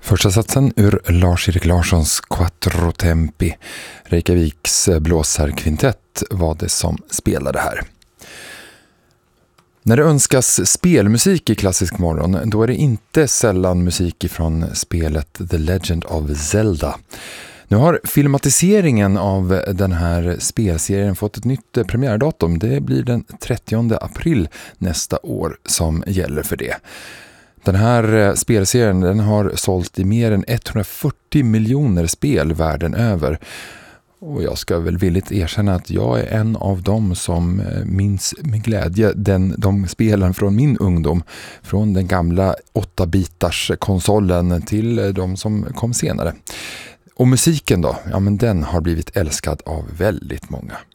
Första satsen ur Lars-Erik Larssons Quattro Tempi, Reykjaviks blåsarkvintett, var det som spelade här. När det önskas spelmusik i Klassisk morgon, då är det inte sällan musik från spelet The Legend of Zelda. Nu har filmatiseringen av den här spelserien fått ett nytt premiärdatum. Det blir den 30 april nästa år som gäller för det. Den här spelserien, den har sålt i mer än 140 miljoner spel världen över. Och jag ska väl villigt erkänna att jag är en av dem som minns med glädje de spelen från min ungdom. Från den gamla 8-bitars konsolen till de som kom senare. Och musiken då, ja men den har blivit älskad av väldigt många.